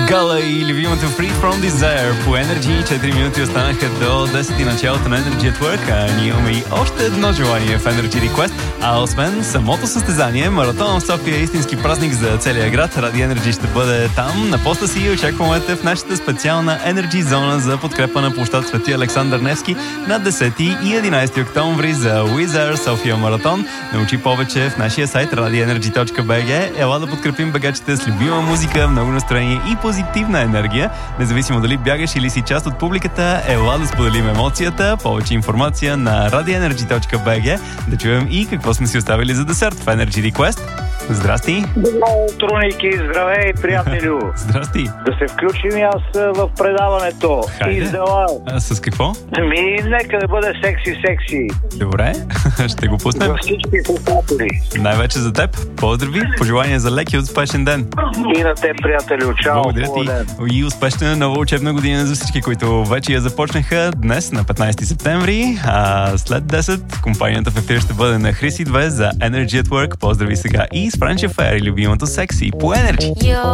Гала и любимото Free From Desire по Energy. 4 минути останаха до 10 и началото на Energy at Work, а ние имаме и още едно желание в Energy Request, а освен самото състезание, маратон в София е истински празник за целия град. Ради Energy ще бъде там на поста си и очакваме те в нашата специална Energy зона за подкрепа на площад Свети Александър Невски на 10 и 11 октомври за Wizard София маратон. Научи повече в нашия сайт radioenergy.bg. Ела да подкрепим бегачите с любима музика, много настроение и позитивна енергия. Независимо дали бягаш или си част от публиката, ела да споделим емоцията. Повече информация на radioenergy.bg. Да чуем и какво сме си оставили за десерт в Energy Request. Здрасти! Добро утро, Ники! Здравей, приятелю! Здрасти! Да се включим и аз в предаването. Хайде! С какво? Нека да бъде секси. Добре, ще го пуснем. За всички слушатели. Най-вече за теб. Поздрави, пожелания за лек и успешен ден. И на теб, приятелю. Чао! Благодаря ти. И успешна нова учебна година за всички, които вече я започнаха днес на 15 септември. А след 10 компанията в ефир ще бъде на Хриси 2 за Energy at Work. Поздрави сега и с French Affair и любимото секси по Energy.